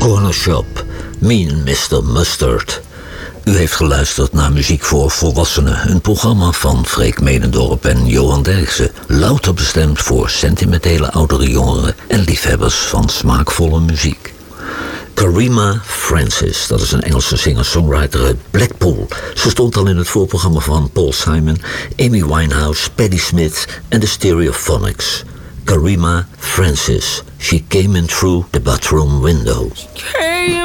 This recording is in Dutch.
Corner Shop, Mean Mr. Mustard. U heeft geluisterd naar Muziek voor Volwassenen, een programma van Freek Medendorp en Johan Derksen. Louter bestemd voor sentimentele oudere jongeren en liefhebbers van smaakvolle muziek. Karima Francis, dat is een Engelse singer-songwriter uit Blackpool. Ze stond al in het voorprogramma van Paul Simon, Amy Winehouse, Patti Smith en de Stereophonics. Karima Francis, She Came In Through the Bathroom Window.